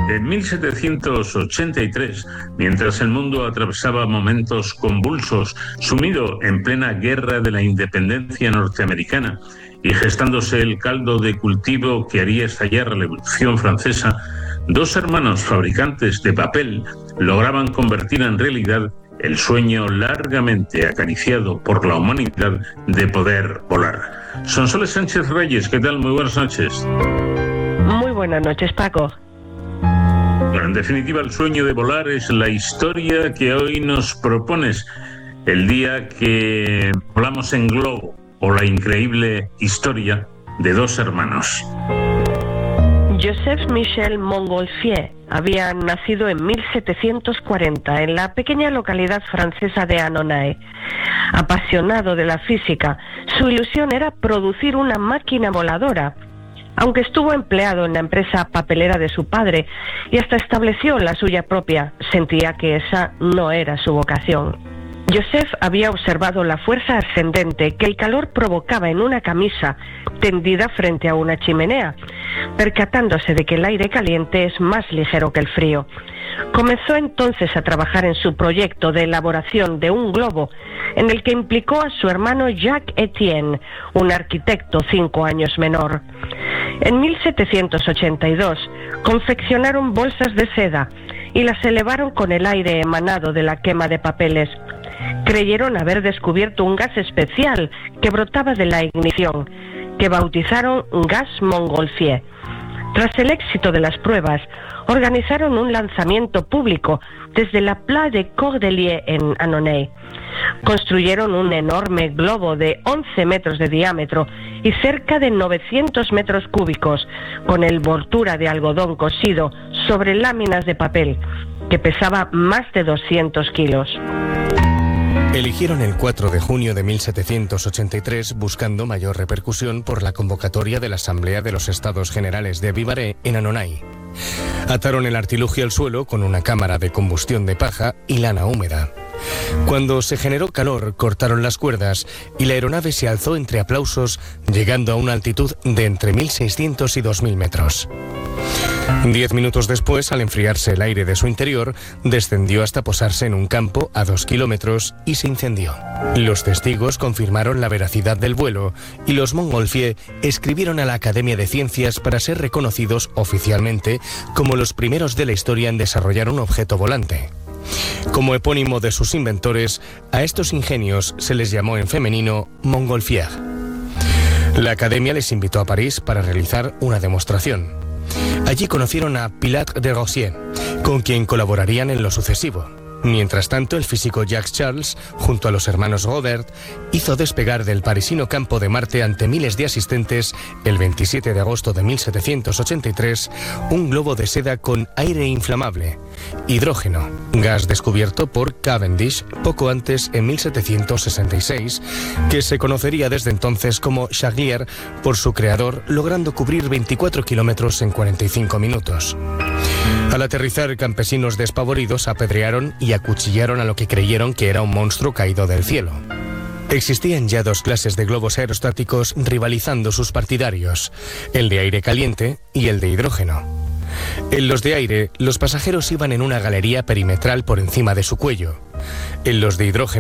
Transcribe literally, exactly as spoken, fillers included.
En mil setecientos ochenta y tres, mientras el mundo atravesaba momentos convulsos, sumido en plena guerra de la independencia norteamericana y gestándose el caldo de cultivo que haría estallar la Revolución Francesa, dos hermanos fabricantes de papel lograban convertir en realidad el sueño largamente acariciado por la humanidad de poder volar. Sonsoles Sánchez Reyes, ¿qué tal? Muy buenas noches. Muy buenas noches, Paco. En definitiva, el sueño de volar es la historia que hoy nos propones, el día que volamos en globo, o la increíble historia de dos hermanos. Joseph Michel Montgolfier había nacido en mil setecientos cuarenta en la pequeña localidad francesa de Annonay. Apasionado de la física, su ilusión era producir una máquina voladora. Aunque estuvo empleado en la empresa papelera de su padre y hasta estableció la suya propia, sentía que esa no era su vocación. Joseph había observado la fuerza ascendente que el calor provocaba en una camisa tendida frente a una chimenea, percatándose de que el aire caliente es más ligero que el frío. Comenzó entonces a trabajar en su proyecto de elaboración de un globo, en el que implicó a su hermano Jacques Etienne, un arquitecto cinco años menor. En mil setecientos ochenta y dos confeccionaron bolsas de seda y las elevaron con el aire emanado de la quema de papeles. Creyeron haber descubierto un gas especial que brotaba de la ignición, que bautizaron gas Montgolfier. Tras el éxito de las pruebas, organizaron un lanzamiento público desde la Place de Cordeliers en Annonay. Construyeron un enorme globo de once metros de diámetro y cerca de novecientos metros cúbicos, con envoltura de algodón cosido sobre láminas de papel, que pesaba más de doscientos kilos. Eligieron el cuatro de junio de mil setecientos ochenta y tres buscando mayor repercusión por la convocatoria de la Asamblea de los Estados Generales de Vivarais en Annonay. Ataron el artilugio al suelo con una cámara de combustión de paja y lana húmeda. Cuando se generó calor, cortaron las cuerdas y la aeronave se alzó entre aplausos, llegando a una altitud de entre mil seiscientos y dos mil metros. Diez minutos después, al enfriarse el aire de su interior, descendió hasta posarse en un campo a dos kilómetros y se incendió. Los testigos confirmaron la veracidad del vuelo y los Montgolfier escribieron a la Academia de Ciencias para ser reconocidos oficialmente como los primeros de la historia en desarrollar un objeto volante. Como epónimo de sus inventores, a estos ingenios se les llamó en femenino Montgolfier. La Academia les invitó a París para realizar una demostración. Allí conocieron a Pilat de Rosier, con quien colaborarían en lo sucesivo. Mientras tanto, el físico Jacques Charles, junto a los hermanos Robert, hizo despegar del parisino campo de Marte ante miles de asistentes, el veintisiete de agosto de mil setecientos ochenta y tres, un globo de seda con aire inflamable, hidrógeno, gas descubierto por Cavendish poco antes, en mil setecientos sesenta y seis, que se conocería desde entonces como Charlier por su creador, logrando cubrir veinticuatro kilómetros en cuarenta y cinco minutos. Al aterrizar, campesinos despavoridos apedrearon y acuchillaron a lo que creyeron que era un monstruo caído del cielo. Existían ya dos clases de globos aerostáticos rivalizando sus partidarios, el de aire caliente y el de hidrógeno. En los de aire, los pasajeros iban en una galería perimetral por encima de su cuello. En los de hidrógeno,